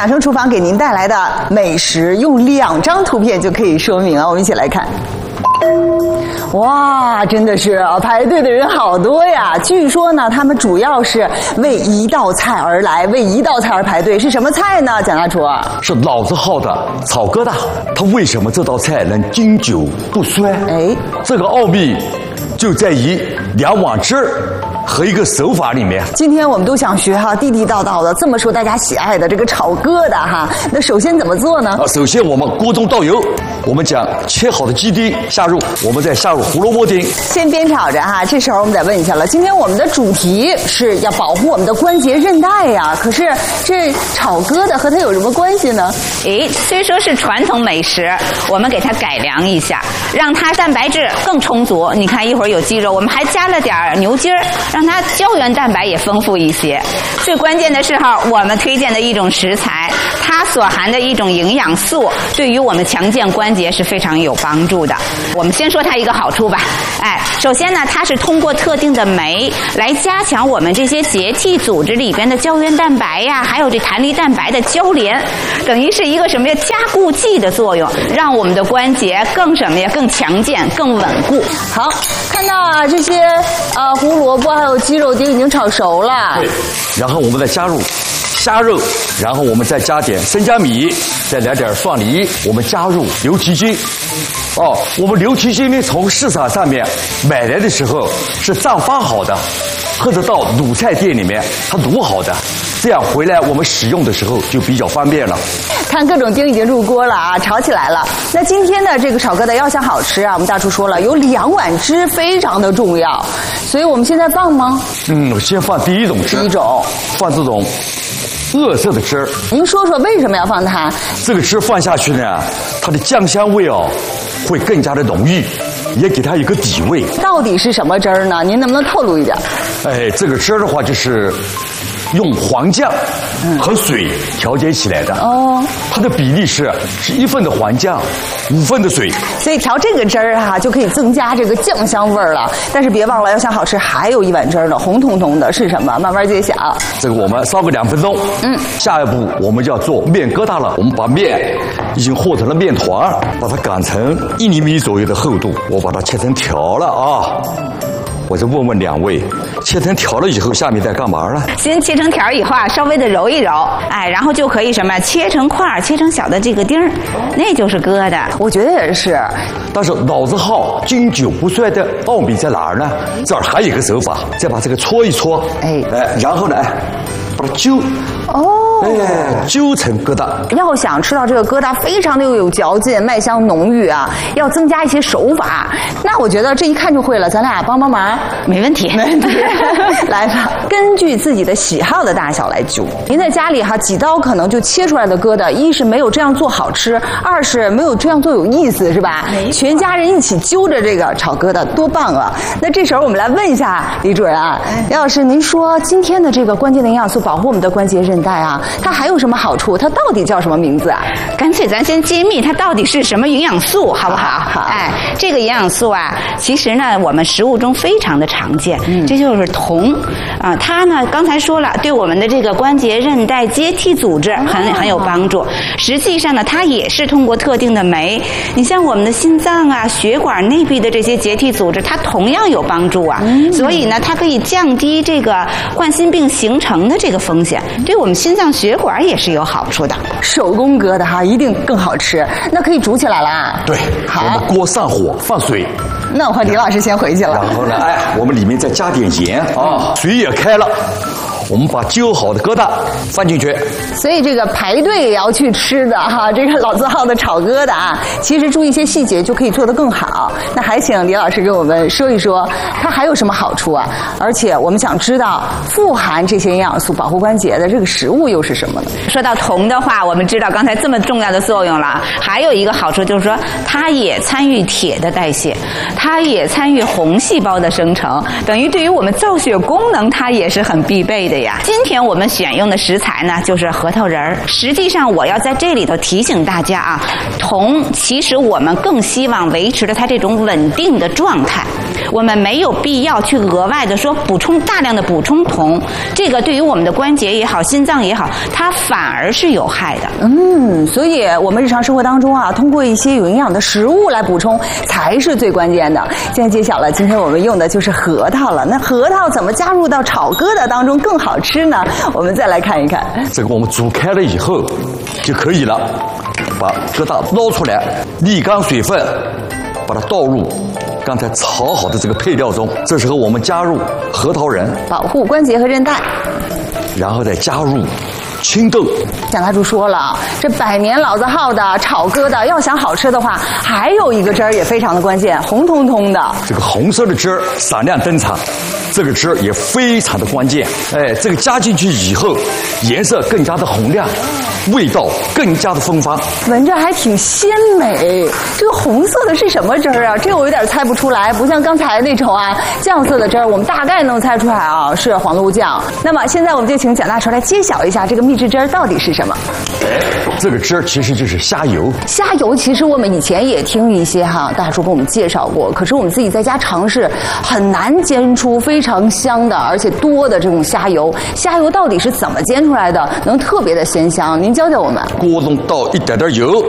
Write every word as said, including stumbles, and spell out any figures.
养生厨房给您带来的美食，用两张图片就可以说明啊。我们一起来看。哇，真的是啊，排队的人好多呀！据说呢，他们主要是为一道菜而来，为一道菜而排队。是什么菜呢？蒋大厨？ 是老字号的炒疙瘩。它为什么这道菜能经久不衰？哎，这个奥秘就在于两碗汁儿和一个手法里面。 今天我们都想学哈，地地道道的，这么受大家喜爱的这个炒疙瘩哈。那首先怎么做呢？ 啊，首先我们锅中倒油，我们将切好的鸡丁下入，我们再下入胡萝卜丁。 先煸炒着哈，这时候我们得问一下了，今天我们的主题是要保护我们的关节韧带呀，可是这炒疙瘩和它有什么关系呢？ 诶，虽说是传统美食，我们给它改良一下，让它蛋白质更充足。你看一会儿有鸡肉，我们还加了点牛筋儿，让它胶原蛋白也丰富一些。最关键的时候，我们推荐的一种食材，它所含的一种营养素，对于我们强健关节是非常有帮助的。我们先说它一个好处吧。哎，首先呢，它是通过特定的酶来加强我们这些结缔组织里边的胶原蛋白呀，还有这弹力蛋白的交联，等于是一个什么呀？加固剂的作用，让我们的关节更什么呀？更强健、更稳固。 好，看到啊，这些呃胡萝卜还有鸡肉丁已经炒熟了， 对，然后我们再加入虾肉，然后我们再加点生姜米，再来点蒜泥，我们加入牛蹄筋。哦，我们牛蹄筋呢，从市场上面买来的时候是上发好的，或者到卤菜店里面它卤好的，这样回来我们使用的时候就比较方便了。 看各种丁已经入锅了啊，炒起来了。那今天的这个炒疙瘩要想好吃啊，我们大厨说了，有两碗汁非常的重要，所以我们现在放吗？ 嗯，先放第一种汁， 第一种放这种褐色的汁儿。 您说说为什么要放它？ 这个汁放下去呢，它的酱香味哦会更加的浓郁，也给它一个底味。 到底是什么汁儿呢？您能不能透露一点？ 哎，这个汁儿的话就是用黄酱和水调节起来的。哦，它的比例是是一份的黄酱，五份的水。 所以调这个汁儿哈，就可以增加这个酱香味儿了。但是别忘了，要想好吃，还有一碗汁儿呢，红彤彤的是什么？慢慢揭晓。 这个我们烧个两分钟。嗯，下一步我们就要做面疙瘩了。我们把面已经和成了面团，把它擀成一厘米左右的厚度，我把它切成条了啊。我就问问两位，切成条了以后，下面在干嘛呢？ 先切成条以后啊，稍微的揉一揉，哎，然后就可以什么，切成块儿，切成小的这个丁儿，那就是疙瘩。 我觉得也是。 但是老字号经久不衰的奥秘在哪儿呢？这儿还有一个手法，再把这个搓一搓，哎，哎，然后呢，哎，把它揪。哦，哎，揪成疙瘩。 要想吃到这个疙瘩非常的又有嚼劲，麦香浓郁啊，要增加一些手法。那我觉得这一看就会了，咱俩帮帮忙。 没问题， 没问题。来吧，根据自己的喜好的大小来揪。您在家里哈，几刀可能就切出来的疙瘩，一是没有这样做好吃，二是没有这样做有意思，是吧？全家人一起揪着这个炒疙瘩，多棒啊！那这时候我们来问一下李主任啊，李老师，您说今天的这个关键的营养素保护我们的关节韧带啊，它还有什么好处？它到底叫什么名字啊？ 干脆咱先揭秘它到底是什么营养素，好不好？好。哎，这个营养素啊，其实呢，我们食物中非常的常见，嗯、这就是铜啊。它呢，刚才说了，对我们的这个关节韧带接替组织很很有帮助。实际上呢，它也是通过特定的酶，你像我们的心脏啊、血管内壁的这些结缔组织，它同样有帮助啊。嗯、所以呢，它可以降低这个冠心病形成的这个风险，对我们心脏血管也是有好处的。 手工疙瘩哈，一定更好吃。那可以煮起来了。 对，好，我们锅上火放水。 那我和李老师先回去了。 然后呢，哎，我们里面再加点盐啊，水也开了。我们把揪好的疙瘩放进去。 所以这个排队也要去吃的哈，这个老字号的炒疙瘩啊，其实注意一些细节就可以做得更好。那还请李老师给我们说一说，它还有什么好处啊？而且我们想知道富含这些营养素保护关节的这个食物又是什么呢？ 说到铜的话，我们知道刚才这么重要的作用了，还有一个好处就是说，它也参与铁的代谢，它也参与红细胞的生成，等于对于我们造血功能，它也是很必备的呀。今天我们选用的食材呢，就是核桃仁儿。实际上，我要在这里头提醒大家啊，铜其实我们更希望维持着它这种稳定的状态。 我们没有必要去额外的说补充大量的补充铜，这个对于我们的关节也好，心脏也好，它反而是有害的。 嗯，所以我们日常生活当中啊，通过一些有营养的食物来补充才是最关键的。现在揭晓了，今天我们用的就是核桃了。那核桃怎么加入到炒疙瘩当中更好吃呢？我们再来看一看。 这个我们煮开了以后就可以了，把疙瘩捞出来，沥干水分，把它倒入刚才炒好的这个配料中。这时候我们加入核桃仁， 保护关节和韧带， 然后再加入青豆。 蒋大厨说了，这百年老字号的炒疙瘩要想好吃的话，还有一个汁儿也非常的关键，红彤彤的。 这个红色的汁儿闪亮登场，这个汁儿也非常的关键。哎，这个加进去以后，颜色更加的红亮，味道更加的芬芳， 闻着还挺鲜美。这个红色的是什么汁儿啊？这我有点猜不出来，不像刚才那种啊酱色的汁儿，我们大概能猜出来啊，是黄豆酱。那么现在我们就请蒋大厨来揭晓一下这个秘制汁儿到底是什么。 哎，这个汁儿其实就是虾油。 虾油其实我们以前也听一些哈大厨给我们介绍过，可是我们自己在家尝试很难煎出非常香的而且多的这种虾油。虾油到底是怎么煎出来的，能特别的鲜香？您教教我们。 锅中倒一点点油，